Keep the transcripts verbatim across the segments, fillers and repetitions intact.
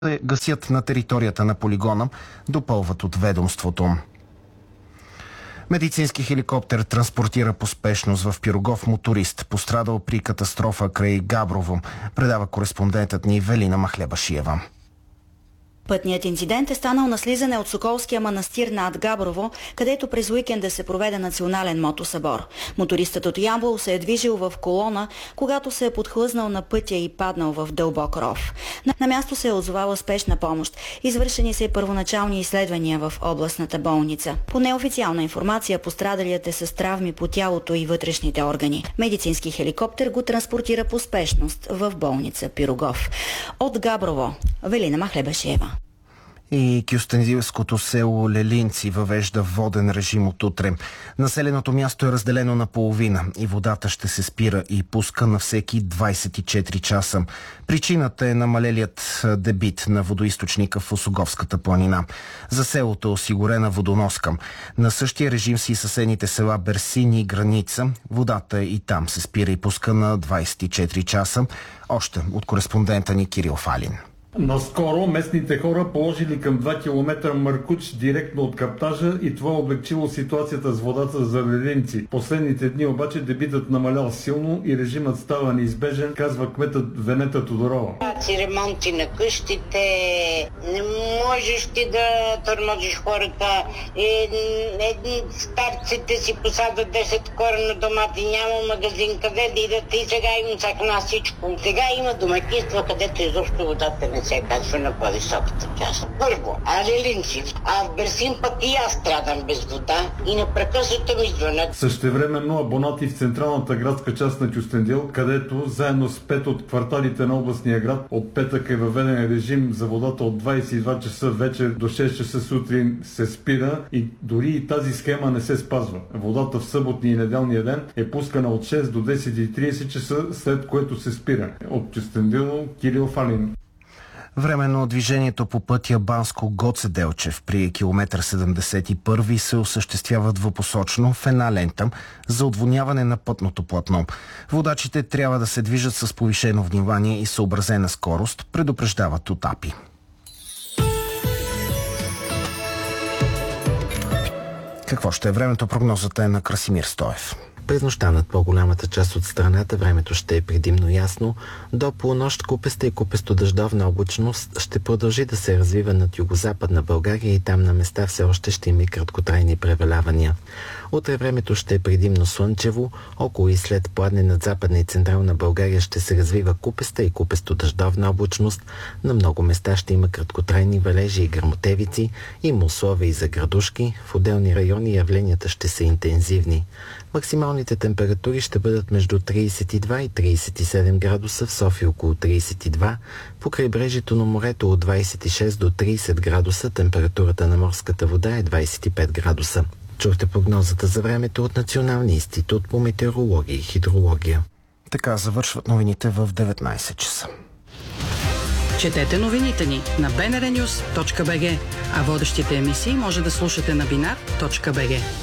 гасят на територията на полигона, допълват от ведомството. Медицински хеликоптер транспортира по спешност в Пирогов моторист, пострадал при катастрофа край Габрово, предава кореспондентът ни Велина Махлебашиева. Пътният инцидент е станал на слизане от Соколския манастир над Габрово, където през уикенда се проведе национален мотосъбор. Мотористът от Ямбол се е движил в колона, когато се е подхлъзнал на пътя и паднал в дълбок ров. На място се е отзовала спешна помощ. Извършени са и първоначални изследвания в областната болница. По неофициална информация, пострадалият е с травми по тялото и вътрешните органи. Медицински хеликоптер го транспортира по спешност в болница Пирогов. От Габрово, Велина Махлебашиева. И кюстендилското село Лелинци въвежда воден режим от утре. Населеното място е разделено на половина и водата ще се спира и пуска на всеки двайсет и четири часа. Причината е намалелият дебит на водоизточника в Осоговската планина. За селото е осигурена водоноска. На същия режим си и съседните села Берсин и Граница. Водата и там се спира и пуска на двайсет и четири часа. Още от кореспондента ни Кирил Фалин. Наскоро местните хора положили към два километра маркуч директно от каптажа и това облегчило ситуацията с водата за Лелинци. Последните дни обаче дебитът намалял силно и режимът става неизбежен, казва кметът Венета Тодорова. Ремонти на къщите, не можеш ти да тормозиш хората, едни старците си посадат десет корена домати, няма магазин къде да идат и сега им сахна всичко. Сега има домакинства, където изобщо водата не се качва на по-високата част. Първо, а Лелинци, а в Берсин пък и аз страдам без вода и непрекъснато ми звънят. Същевременно абонати в централната градска част на Кюстендил, където заедно с пет от кварталите на областния град от петък е въведен режим за водата от двайсет и два часа вечер до шест часа сутрин се спира и дори и тази схема не се спазва. Водата в съботния и неделния ден е пускана от шест до десет и трийсет часа, след което се спира. От Кюстендил, Кирил Фалин. Временно движението по пътя Банско-Гоце Делчев при километър седемдесет и първи се осъществява двупосочно в една лента за отводняване на пътното платно. Водачите трябва да се движат с повишено внимание и съобразена скорост, предупреждават от АПИ. Какво ще е времето? Прогнозата е на Красимир Стоев. През нощта над по-голямата част от страната времето ще е предимно ясно. До полунощ купеста и купесто-дъждовна облачност ще продължи да се развива над югозападна България и там на места все още ще има краткотрайни превалявания. Утре времето ще е предимно слънчево, около и след пладне над западна и централна България ще се развива купеста и купесто-дъждовна облачност. На много места ще има краткотрайни валежи и гръмотевици, има условия и за градушки. В отделни райони явленията ще са интензивни. Максималните температури ще бъдат между трийсет и два и трийсет и седем градуса, в София около трийсет и два, по крайбрежието на морето от двайсет и шест до трийсет градуса, температурата на морската вода е двайсет и пет градуса. Чухте прогнозата за времето от Националния институт по метеорология и хидрология. Така завършват новините в деветнайсет часа. Четете новините ни на би ен ар нюз точка би джи, а водещите емисии може да слушате на бинар точка би джи.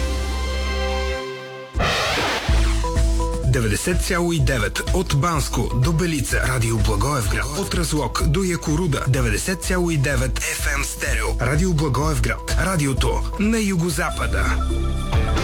деветдесет цяло и девет от Банско до Белица, Радио Благоевград, от Разлог до Якоруда, деветдесет цяло и девет еф ем стерео, Радио Благоевград, радиото на югозапада.